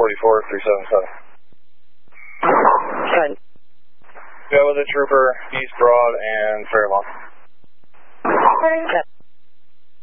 44-377. Good. Go with the trooper, East Broad and Fairmont. Good.